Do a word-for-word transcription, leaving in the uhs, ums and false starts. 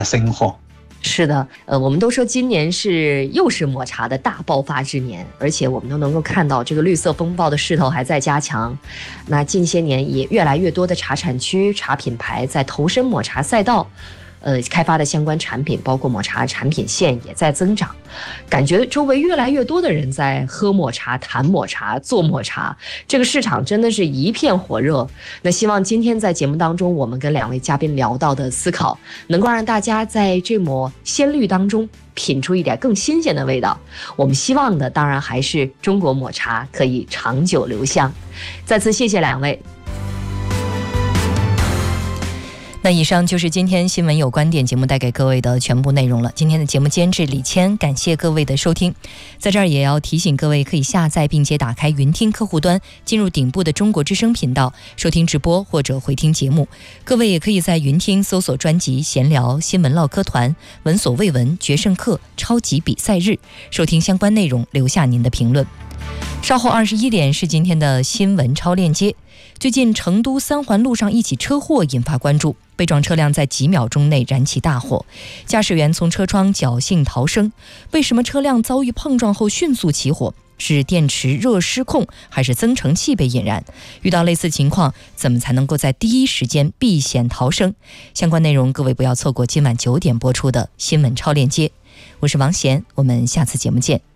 生活。 是的，呃，我们都说今年是又是抹茶的大爆发之年，而且我们都能够看到这个绿色风暴的势头还在加强。那近些年也越来越多的茶产区、茶品牌在投身抹茶赛道，呃，开发的相关产品，包括抹茶产品线也在增长。感觉周围越来越多的人在喝抹茶、谈抹茶、做抹茶，这个市场真的是一片火热。那希望今天在节目当中，我们跟两位嘉宾聊到的思考，能够让大家在这抹鲜绿当中品出一点更新鲜的味道。我们希望的当然还是中国抹茶可以长久留香。再次谢谢两位。 那以上就是今天新闻有观点节目带给各位的全部内容了。今天的节目监制李谦，感谢各位的收听。在这儿也要提醒各位，可以下载并且打开云听客户端，进入顶部的中国之声频道收听直播或者回听节目。各位也可以在云听搜索专辑闲聊、新闻唠嗑团、闻所未闻、决胜客、超级比赛日，收听相关内容，留下您的评论。稍后二十一点是今天的新闻超链接。最近成都三环路上一起车祸引发关注，被撞车辆在几秒钟内燃起大火，驾驶员从车窗侥幸逃生。为什么车辆遭遇碰撞后迅速起火？是电池热失控，还是增程器被引燃？遇到类似情况，怎么才能够在第一时间避险逃生？相关内容各位不要错过今晚九点播出的新闻超链接。我是王贤，我们下次节目见。